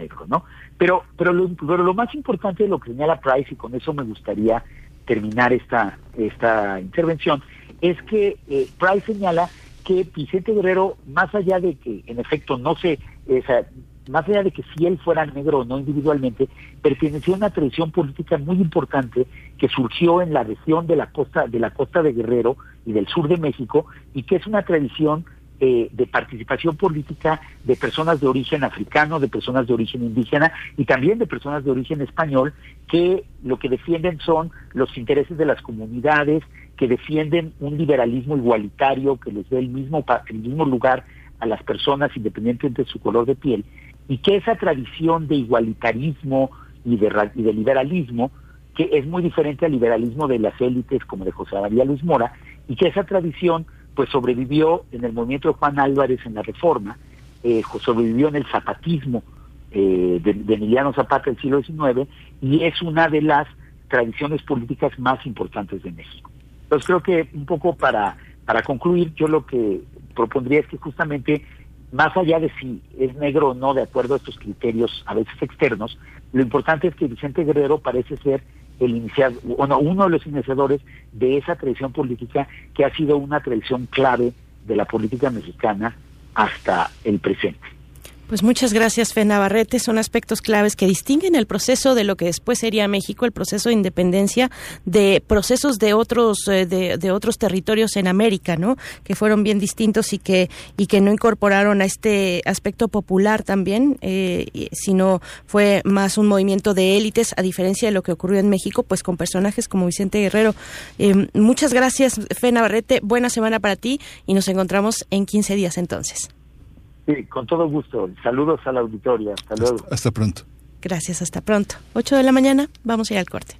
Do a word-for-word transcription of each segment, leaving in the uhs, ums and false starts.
negro, ¿no? Pero, pero, lo, pero lo más importante de lo que señala Price, y con eso me gustaría terminar esta, esta intervención, es que eh, Price señala que Vicente Guerrero, más allá de que en efecto no se, eh, o sea, más allá de que si él fuera negro o no individualmente, pertenecía a una tradición política muy importante que surgió en la región de la costa, de la costa de Guerrero y del sur de México, y que es una tradición eh, de participación política de personas de origen africano, de personas de origen indígena y también de personas de origen español, que lo que defienden son los intereses de las comunidades, que defienden un liberalismo igualitario que les dé el mismo, el mismo lugar a las personas independientemente de su color de piel, y que esa tradición de igualitarismo y de, y de liberalismo, que es muy diferente al liberalismo de las élites como de José María Luis Mora, y que esa tradición pues sobrevivió en el movimiento de Juan Álvarez en la Reforma, eh, sobrevivió en el zapatismo eh, de, de Emiliano Zapata del siglo diecinueve, y es una de las tradiciones políticas más importantes de México. Entonces creo que un poco para, para concluir, yo lo que propondría es que justamente, más allá de si es negro o no de acuerdo a estos criterios a veces externos, lo importante es que Vicente Guerrero parece ser el iniciado, o no, uno de los iniciadores de esa tradición política que ha sido una tradición clave de la política mexicana hasta el presente. Pues muchas gracias, Fe Navarrete. Son aspectos claves que distinguen el proceso de lo que después sería México, el proceso de independencia, de procesos de otros de, de otros territorios en América, ¿no? Que fueron bien distintos y que y que no incorporaron a este aspecto popular también, eh, sino fue más un movimiento de élites, a diferencia de lo que ocurrió en México, pues con personajes como Vicente Guerrero. Eh, muchas gracias, Fe Navarrete. Buena semana para ti y nos encontramos en quince días entonces. Sí, con todo gusto. Saludos a la auditoria. Hasta luego. Hasta, hasta pronto. Gracias, hasta pronto. ocho de la mañana, vamos a ir al corte.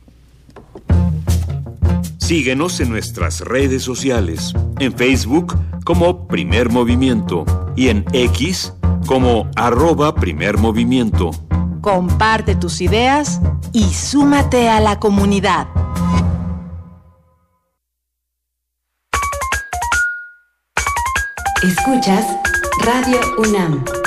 Síguenos en nuestras redes sociales. En Facebook como Primer Movimiento y en X como arroba Primer Movimiento. Comparte tus ideas y súmate a la comunidad. Escuchas Radio UNAM.